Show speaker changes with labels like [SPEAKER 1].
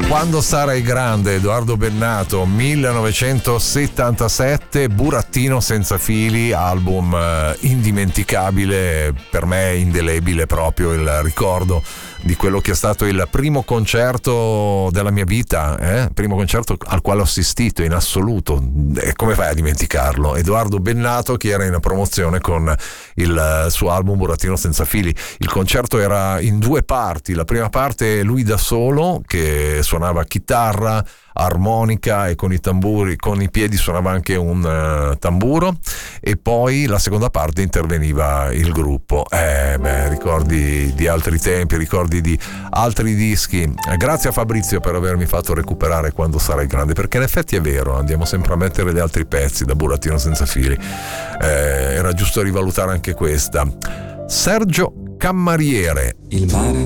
[SPEAKER 1] Quando sarai grande, Edoardo Bennato, 1977, Burattino senza fili, album indimenticabile, per me indelebile proprio il ricordo di quello che è stato il primo concerto della mia vita, primo concerto al quale ho assistito in assoluto. E come fai a dimenticarlo? Edoardo Bennato, che era in promozione con il suo album Burattino senza fili. Il concerto era in due parti: la prima parte lui da solo, che suonava chitarra, armonica e con i tamburi, con i piedi suonava anche un tamburo, e poi la seconda parte interveniva il gruppo. Ricordi di altri tempi, ricordi di altri dischi. Grazie a Fabrizio per avermi fatto recuperare Quando sarai grande, perché in effetti è vero, andiamo sempre a mettere gli altri pezzi da Burattino senza fili. Era giusto rivalutare anche questa. Sergio Cammariere.
[SPEAKER 2] Il mare